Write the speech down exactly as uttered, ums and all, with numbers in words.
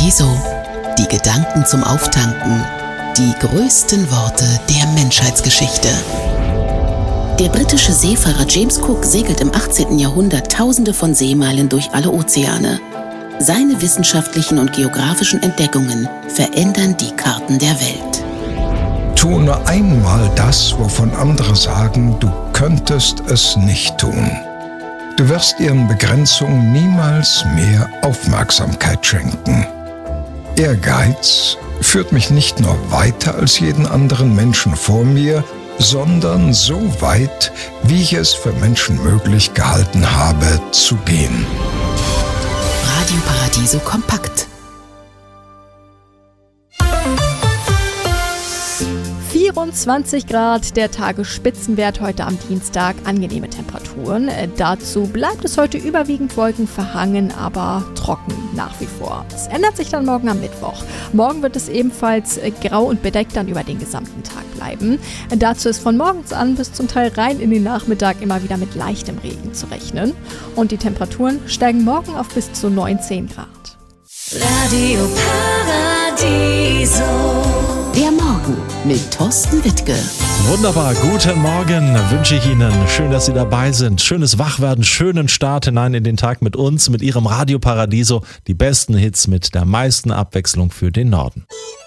Paradiso. Die Gedanken zum Auftanken. Die größten Worte der Menschheitsgeschichte. Der britische Seefahrer James Cook segelt im achtzehnten Jahrhundert Tausende von Seemeilen durch alle Ozeane. Seine wissenschaftlichen und geografischen Entdeckungen verändern die Karten der Welt. Tu nur einmal das, wovon andere sagen, du könntest es nicht tun. Du wirst ihren Begrenzungen niemals mehr Aufmerksamkeit schenken. Ehrgeiz führt mich nicht nur weiter als jeden anderen Menschen vor mir, sondern so weit, wie ich es für Menschen möglich gehalten habe, zu gehen. Radio Paradiso kompakt. vierundzwanzig Grad, der Tagesspitzenwert heute am Dienstag, angenehme Temperaturen. Dazu bleibt es heute überwiegend wolkenverhangen, aber trocken nach wie vor. Es ändert sich dann morgen am Mittwoch. Morgen wird es ebenfalls grau und bedeckt dann über den gesamten Tag bleiben. Dazu ist von morgens an bis zum Teil rein in den Nachmittag immer wieder mit leichtem Regen zu rechnen. Und die Temperaturen steigen morgen auf bis zu neunzehn Grad. Radio Paradiso. Der Morgen mit Thorsten Wittke. Wunderbar, guten Morgen wünsche ich Ihnen. Schön, dass Sie dabei sind. Schönes Wachwerden, schönen Start hinein in den Tag mit uns, mit Ihrem Radio Paradiso. Die besten Hits mit der meisten Abwechslung für den Norden.